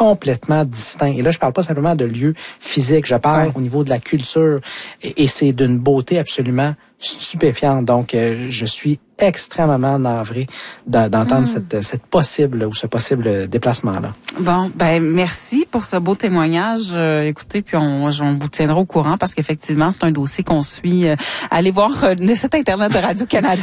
complètement distincts. Et là, je parle pas simplement de lieux physiques, je parle au niveau de la culture. Et c'est d'une beauté absolument stupéfiante. Donc, je suis extrêmement navré d'entendre cette possible ou ce possible déplacement-là. Bon, ben merci pour ce beau témoignage. Écoutez, puis on vous tiendra au courant parce qu'effectivement, c'est un dossier qu'on suit. Allez voir le site Internet de Radio-Canada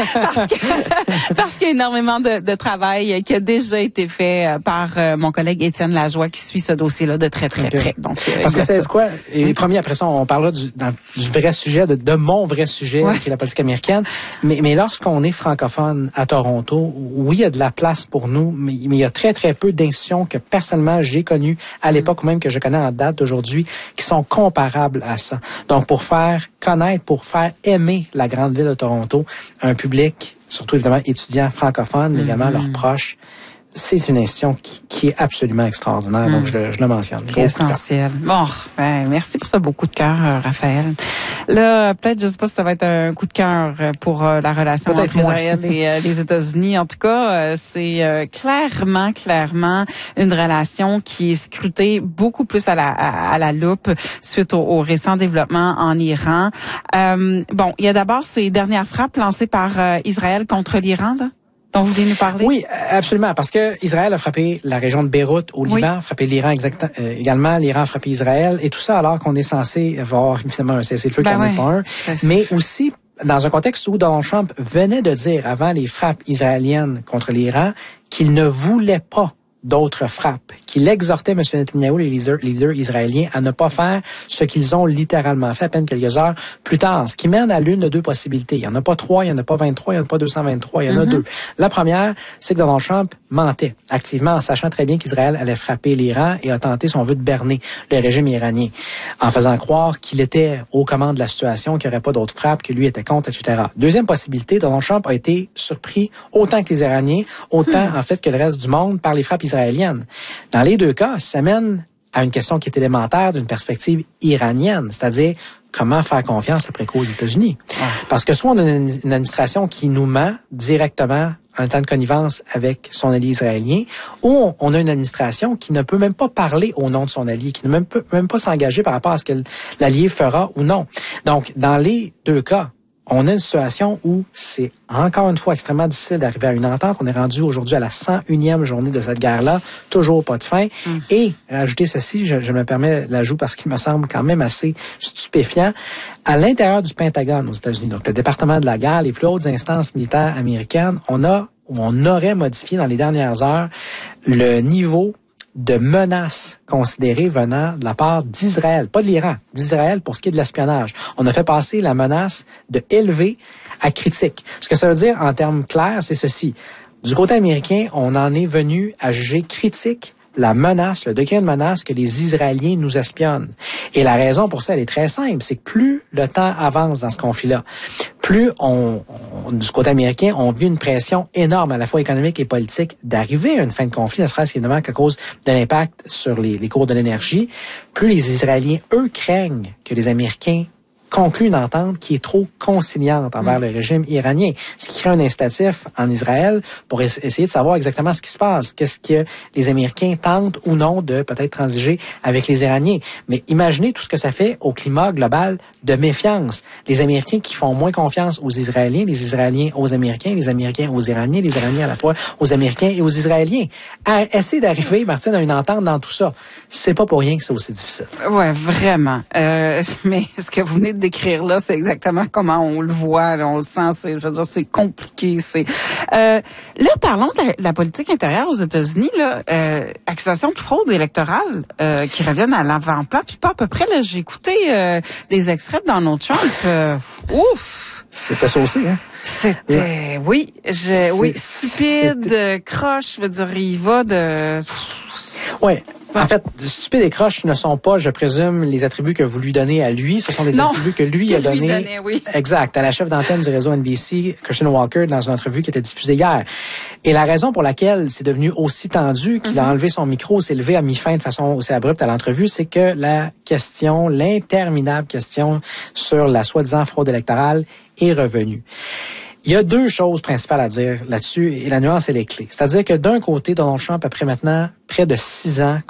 parce qu'il y a énormément de travail qui a déjà été fait par mon collègue Étienne Lajoie qui suit ce dossier-là de très, très près. Donc, parce que c'est quoi? Et premier, après ça, on parlera du vrai sujet, de mon vrai sujet, qui est la politique américaine. Mais lorsqu'on est francophone à Toronto, oui, il y a de la place pour nous, mais il y a très, très peu d'institutions que personnellement j'ai connues à l'époque ou même que je connais en date d'aujourd'hui qui sont comparables à ça. Donc, pour faire connaître, pour faire aimer la grande ville de Toronto, un public, surtout évidemment étudiants francophones, mais également leurs proches, c'est une institution qui est absolument extraordinaire. Donc, je le mentionne. Essentiel. Bon, ben, merci pour ce beau coup de cœur, Raphaël. Là, peut-être, je sais pas si ça va être un coup de cœur pour la relation entre Israël et les États-Unis. En tout cas, c'est clairement une relation qui est scrutée beaucoup plus à la loupe suite au récent développement en Iran. Bon, il y a d'abord ces dernières frappes lancées par Israël contre l'Iran, là, dont vous voulez nous parler? Oui, absolument, parce que Israël a frappé la région de Beyrouth au Liban, a frappé l'Iran également, l'Iran a frappé Israël, et tout ça alors qu'on est censé avoir évidemment un cessez-le-feu qui n'en est pas un, mais aussi dans un contexte où Donald Trump venait de dire avant les frappes israéliennes contre l'Iran qu'il ne voulait pas d'autres frappes, qu'il exhortait M. Netanyahu, les leaders israéliens, à ne pas faire ce qu'ils ont littéralement fait à peine quelques heures plus tard, ce qui mène à l'une de deux possibilités. Il n'y en a pas 3, il n'y en a pas 23, il n'y en a pas 223, il y en a 2. La première, c'est que Donald Trump mentait activement en sachant très bien qu'Israël allait frapper l'Iran et a tenté, si on veut, de berner le régime iranien, en faisant croire qu'il était aux commandes de la situation, qu'il n'y aurait pas d'autres frappes, que lui était contre, etc. Deuxième possibilité, Donald Trump a été surpris autant que les Iraniens, autant en fait que le reste du monde par les frappes israéliennes. Dans les deux cas, ça mène à une question qui est élémentaire d'une perspective iranienne, c'est-à-dire comment faire confiance après quoi aux États-Unis. Parce que soit on a une administration qui nous ment directement en temps de connivence avec son allié israélien, ou on a une administration qui ne peut même pas parler au nom de son allié, qui ne peut même pas s'engager par rapport à ce que l'allié fera ou non. Donc, dans les deux cas, on a une situation où c'est encore une fois extrêmement difficile d'arriver à une entente. On est rendu aujourd'hui à la 101e journée de cette guerre-là, toujours pas de fin. Et, rajouter ceci, je me permets l'ajout parce qu'il me semble quand même assez stupéfiant, à l'intérieur du Pentagone aux États-Unis, donc le département de la guerre, les plus hautes instances militaires américaines, on aurait modifié dans les dernières heures le niveau de menaces considérées venant de la part d'Israël, pas de l'Iran, d'Israël pour ce qui est de l'espionnage. On a fait passer la menace de élevé à critique. Ce que ça veut dire en termes clairs, c'est ceci. Du côté américain, on en est venu à juger critique la menace, le degré de menace que les Israéliens nous espionnent. Et la raison pour ça, elle est très simple, c'est que plus le temps avance dans ce conflit-là, plus du côté américain, on vit une pression énorme, à la fois économique et politique, d'arriver à une fin de conflit, ne serait-ce qu'évidemment qu'à cause de l'impact sur les cours de l'énergie. Plus les Israéliens, eux, craignent que les Américains conclut une entente qui est trop conciliante envers le régime iranien, ce qui crée un incitatif en Israël pour essayer de savoir exactement ce qui se passe. Qu'est-ce que les Américains tentent ou non de peut-être transiger avec les Iraniens. Mais imaginez tout ce que ça fait au climat global de méfiance. Les Américains qui font moins confiance aux Israéliens, les Israéliens aux Américains, les Américains aux Iraniens, les Iraniens à la fois aux Américains et aux Israéliens. À essayer d'arriver, Martine, à une entente dans tout ça, c'est pas pour rien que c'est aussi difficile. Ouais, vraiment. Mais ce que vous venez de décrire là, c'est exactement comment on le voit, là, on le sent, je veux dire, c'est compliqué. Là, parlons de la politique intérieure aux États-Unis, là, accusations de fraude électorale qui reviennent à l'avant-plan, puis pas à peu près, là, j'ai écouté des extraits de Donald Trump. Ouf! C'était ça aussi, hein? C'était, oui, stupide, croche, je veux dire, il va de... Ouais. En fait, stupide et croche ne sont pas, je présume, les attributs que vous lui donnez à lui. Ce sont les attributs que lui a donnés. Oui. Exact. À la chef d'antenne du réseau NBC, Christian Walker, dans une entrevue qui était diffusée hier. Et la raison pour laquelle c'est devenu aussi tendu qu'il a enlevé son micro, s'est levé à mi-fin de façon aussi abrupte à l'entrevue, c'est que l'interminable question sur la soi-disant fraude électorale est revenue. Il y a deux choses principales à dire là-dessus, et la nuance, elle est clé. C'est-à-dire que d'un côté, Donald Trump, après maintenant près de 6 ans